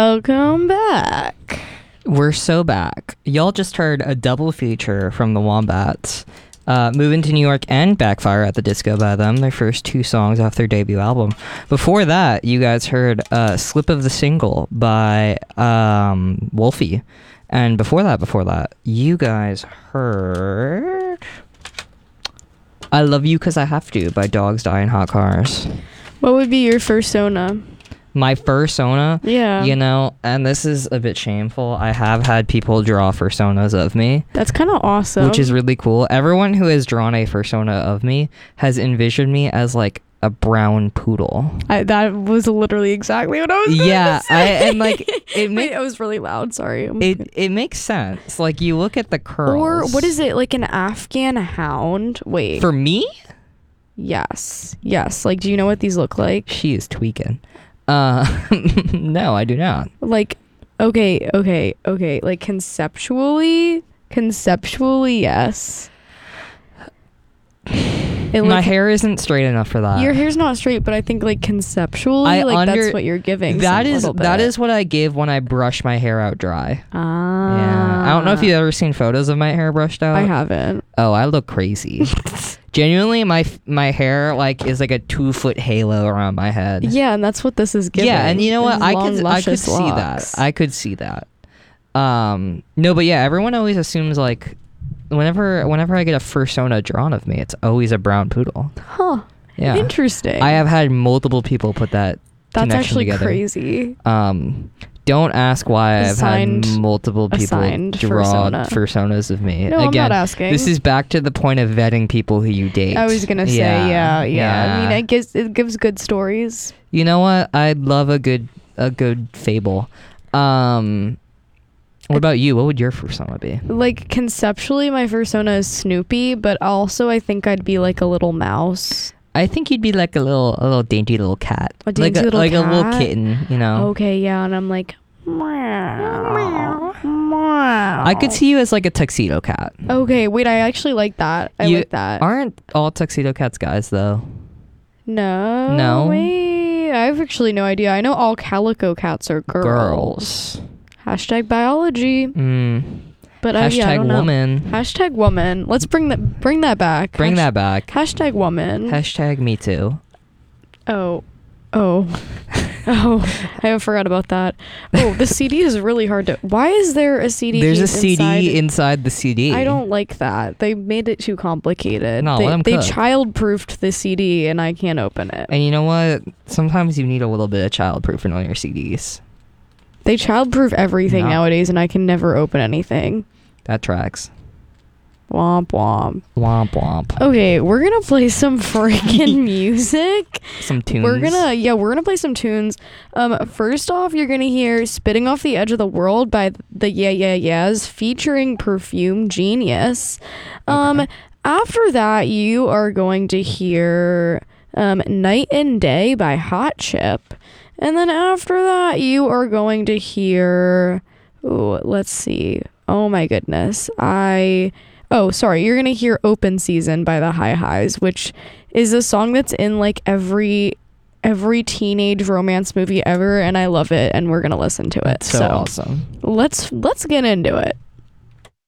Welcome back. We're so back. Y'all just heard a double feature from the Wombats. Moving to New York and Backfire at the Disco by them, their first two songs off their debut album. Before that, you guys heard Slip of the Single by Wolfie. And before that, you guys heard I Love You 'Cause I Have To by Dogs Die in Hot Cars. What would be your fursona? My fursona? Yeah. You know, and this is a bit shameful. I have had people draw fursonas of me. That's kind of awesome. Which is really cool. Everyone who has drawn a fursona of me has envisioned me as like a brown poodle. That was literally exactly what I was going to say. And like Wait, I was really loud. Sorry. It makes sense. Like you look at the curls. Or what is it, like an Afghan hound? Wait. For me? Yes. Like, do you know what these look like? She is tweaking. No, I do not. Like, okay. Like conceptually, yes. My hair isn't straight enough for that. Your hair's not straight, but I think like conceptually, that's what you're giving. That is what I give when I brush my hair out dry. Ah. Yeah. I don't know if you've ever seen photos of my hair brushed out. I haven't. Oh, I look crazy. Genuinely, my hair like is like a 2-foot halo around my head. Yeah, and that's what this is giving. Yeah, and you know what? I could see locks. that. I could see that. No, but yeah, everyone always assumes like whenever I get a fursona drawn of me, it's always a brown poodle. Huh. Yeah. Interesting. I have had multiple people put that That's connection actually together. Crazy. Don't ask why I've had multiple people draw fursonas of me. No, Again, I'm not asking. This is back to the point of vetting people who you date. I was gonna say, yeah. I mean, it gives good stories. You know what? I'd love a good fable. What about you? What would your fursona be? Like conceptually, my fursona is Snoopy, but also I think I'd be like a little mouse. I think you'd be like a little dainty little cat. A dainty little cat? Like a little kitten, you know? Okay, yeah, and I'm like, meow. I could see you as like a tuxedo cat. Okay, wait, I actually like that. I like that. Aren't all tuxedo cats guys, though? No. Wait, I have actually no idea. I know all calico cats are girls. Hashtag biology. But I don't know. Woman. Hashtag woman. Let's bring that back. Bring that back. Hashtag woman. Hashtag me too. Oh, I forgot about that. Oh, the CD is really hard to. Why is there a CD? There's a CD inside the CD. I don't like that. They made it too complicated. No, let 'em they cook. child-proofed the CD, and I can't open it. And you know what? Sometimes you need a little bit of child-proofing on your CDs. They child-proof everything nowadays, and I can never open anything. That tracks. Womp womp. Womp womp. Okay, we're gonna play some freaking music. Some tunes. We're gonna play some tunes. First off, you're gonna hear "Spitting Off the Edge of the World" by the Yeah Yeah Yeahs featuring Perfume Genius. Okay. After that, you are going to hear "Night and Day" by Hot Chip. And then after that, you are going to hear, let's see. Oh my goodness. You're going to hear Open Season by the High Highs, which is a song that's in like every teenage romance movie ever, and I love it, and we're going to listen to it. That's so awesome. Let's get into it.